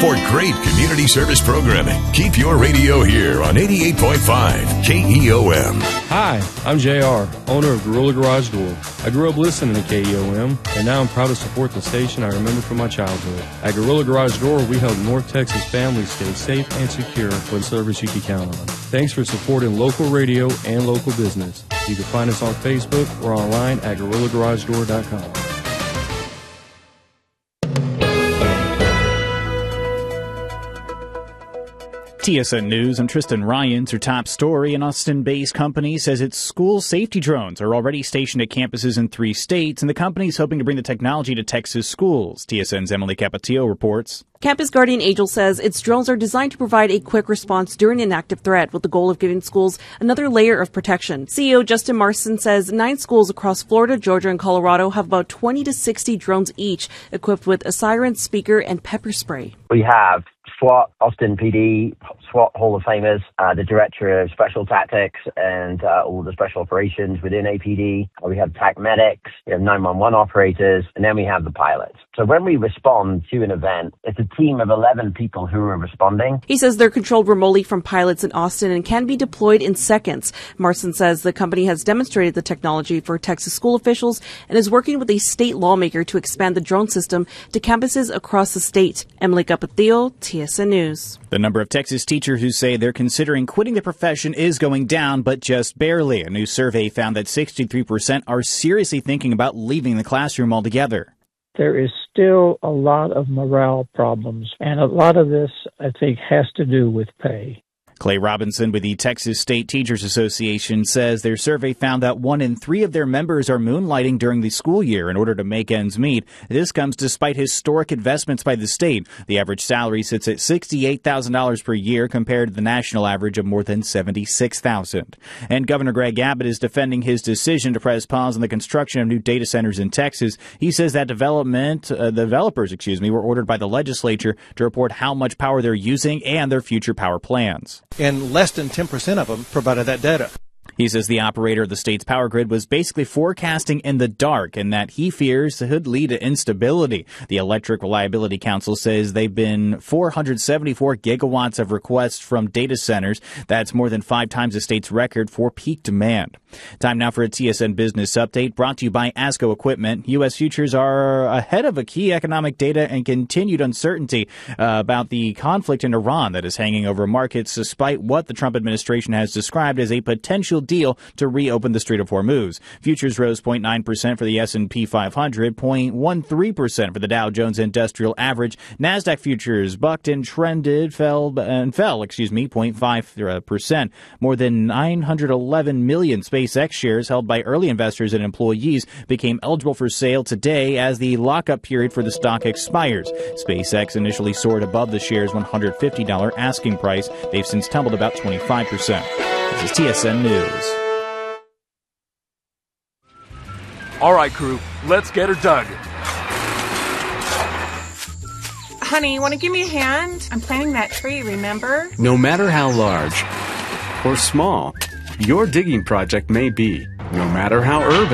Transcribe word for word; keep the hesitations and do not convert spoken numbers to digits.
For great community service programming, keep your radio here on eighty-eight point five K E O M. Hi, I'm J R, owner of Gorilla Garage Door. I grew up listening to K E O M, and now I'm proud to support the station I remember from my childhood. At Gorilla Garage Door, we help North Texas families stay safe and secure with service you can count on. Thanks for supporting local radio and local business. You can find us on Facebook or online at gorilla garage door dot com. T S N News, I'm Tristan Ryans. Our top story, an Austin-based company says its school safety drones are already stationed at campuses in three states, and the company is hoping to bring the technology to Texas schools. T S N's Emily Capatillo reports. Campus Guardian Angel says its drones are designed to provide a quick response during an active threat with the goal of giving schools another layer of protection. C E O Justin Marston says nine schools across Florida, Georgia, and Colorado have about twenty to sixty drones each equipped with a siren, speaker, and pepper spray. We have SWAT, Austin P D, SWAT Hall of Famers, uh, the Director of Special Tactics and uh, all the special operations within A P D. We have TAC medics, we have nine one one operators, and then we have the pilots. So when we respond to an event, it's a team of eleven people who are responding. He says they're controlled remotely from pilots in Austin and can be deployed in seconds. Marston says the company has demonstrated the technology for Texas school officials and is working with a state lawmaker to expand the drone system to campuses across the state. Emily Capatillo, T S N News. The number of Texas teachers who say they're considering quitting the profession is going down, but just barely. A new survey found that sixty-three percent are seriously thinking about leaving the classroom altogether. There is still a lot of morale problems, and a lot of this, I think, has to do with pay. Clay Robinson with the Texas State Teachers Association says their survey found that one in three of their members are moonlighting during the school year in order to make ends meet. This comes despite historic investments by the state. The average salary sits at sixty-eight thousand dollars per year compared to the national average of more than seventy-six thousand dollars. And Governor Greg Abbott is defending his decision to press pause on the construction of new data centers in Texas. He says that development, uh, the developers, excuse me, were ordered by the legislature to report how much power they're using and their future power plans. And less than ten percent of them provided that data. He says the operator of the state's power grid was basically forecasting in the dark and that he fears could lead to instability. The Electric Reliability Council says they've been four hundred seventy-four gigawatts of requests from data centers. That's more than five times the state's record for peak demand. Time now for a T S N Business Update brought to you by ASCO Equipment. U S futures are ahead of a key economic data and continued uncertainty uh, about the conflict in Iran that is hanging over markets despite what the Trump administration has described as a potential deal to reopen the Strait of Hormuz. Futures rose zero point nine percent for the S and P five hundred, zero point one three percent for the Dow Jones Industrial Average. NASDAQ futures bucked and trended, fell and fell, excuse me, zero point five percent. More than nine hundred eleven million SpaceX shares held by early investors and employees became eligible for sale today as the lockup period for the stock expires. SpaceX initially soared above the share's one hundred fifty dollars asking price. They've since tumbled about twenty-five percent. This is T S N News. All right, crew, let's get her dug. Honey, want to give me a hand? I'm planting that tree, remember? No matter how large or small your digging project may be, no matter how urban